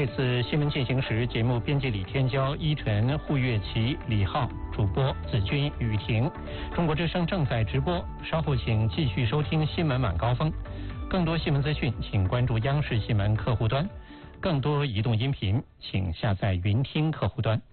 这次新闻进行时，节目编辑李天骄、依晨、胡月琪、李浩，主播子君、雨婷。中国之声正在直播，稍后请继续收听新闻晚高峰。更多新闻资讯，请关注央视新闻客户端。更多移动音频，请下载云听客户端。